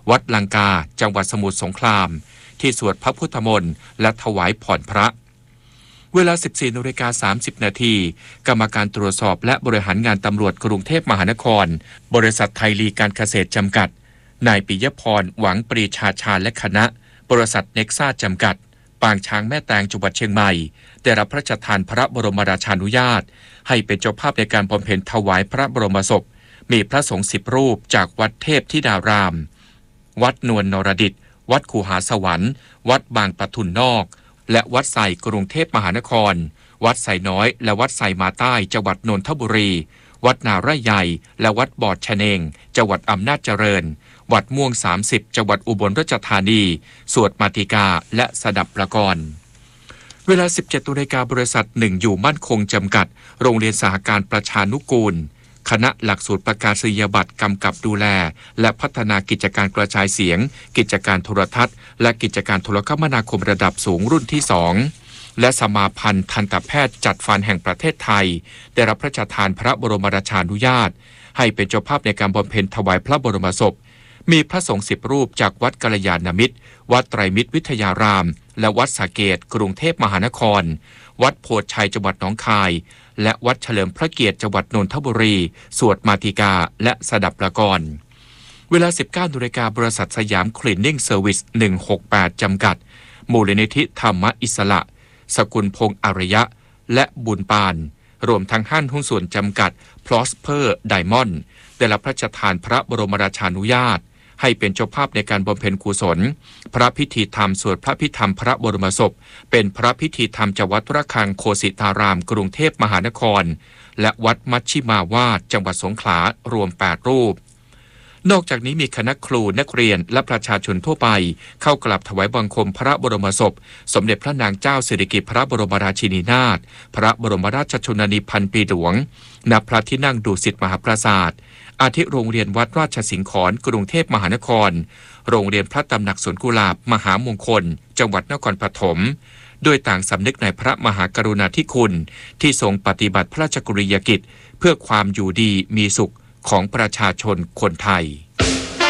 วัดลังกาจังหวัดสมุทรสงครามที่สวดพระพุทธมนต์และถวายผ่อนพระเวลา 14:30 นาทีกรรมการตรวจสอบและบริหารงานตำรวจกรุงเทพมหานครบริษัทไทยลีการเกษตรจำกัดนายปิยพรหวังปรีชาชาญและคณะบริษัทเน็กซ่าจำกัดปางช้างแม่แตงจังหวัดเชียงใหม่ได้รับพระราชทานพระบรมราชานุญาตให้เป็นเจ้าภาพในการบำเพ็ญถวายพระบรมศพมีพระสงฆ์10 รูปจากวัดเทพธิดารามวัดนวลนรดิตวัดคูหาสวรรค์วัดบางปะทุนนอกและวัดไซกรุงเทพมหานครวัดไซน้อยและวัดไซมาใต้จังหวัดนนทบุรีวัดนาไร่ใหญ่และวัดบอดชะเนงจังหวัดอำนาจเจริญวัดม่วง30จังหวัดอุบลราชธานีสวดมาติกาและสดับประกรณ์เวลา 17 นาฬิกาบริษัท1อยู่มั่นคงจำกัดโรงเรียนสหการประชานุกูลคณะหลักสูตรประกาศนียบัตรกำกับดูแลและพัฒนากิจการกระจายเสียงกิจการโทรทัศน์และกิจการโทรคมนาคมระดับสูงรุ่นที่2และสมาพันธ์ทันตแพทย์จัดฟันแห่งประเทศไทยได้รับพระราชทานพระบรมราชานุญาตให้เป็นเจ้าภาพในการบำเพ็ญถวายพระบรมศพมีพระสงฆ์10 รูปจากวัดกัลยาณมิตรวัดไตรมิตรวิทยารามและวัดสาเกตกรุงเทพมหานครวัดโพธิ์ชัยจังหวัดหนองคายและวัดเฉลิมพระเกียรติจังหวัดนนทบุรีสวดมาติกาและสดับประกรณ์เวลา 19 นาฬิกาบริษัทสยามคลีนนิ่งเซอร์วิส168จำกัดมูลนิธิธรรมอิสระสกุลพงษ์อารยะและบุญปานรวมทั้งห้างหุ้นส่วนจำกัด Prosper Diamond ได้รับพระราชทานพระบรมราชานุญาตให้เป็นเจ้าภาพในการบำเพ็ญกุศลพระพิธีธรรมสวดพระพิธรรมพระบรมศพเป็นพระพิธีธรรมจากวัดระฆังโคสิตารามกรุงเทพมหานครและวัดมัชชิมาวาดจังหวัดสงขลารวม8 รูปนอกจากนี้มีคณะครูนักเรียนและประชาชนทั่วไปเข้ากราบถวายบังคมพระบรมศพสมเด็จพระนางเจ้าสิริกิติ์พระบรมราชินีนาถพระบรมราชชนนีพันปีหลวงณพระที่นั่งดุสิตมหาปราสาทอาทิโรงเรียนวัดราชสิงห์ขอนกรุงเทพมหานครโรงเรียนพระตำหนักสวนกุหลาบมหามงคลจังหวัดนครปฐมโดยต่างสำนึกในพระมหากรุณาธิคุณที่ทรงปฏิบัติพระราชกรณียกิจเพื่อความอยู่ดีมีสุขของประชาชนคนไทย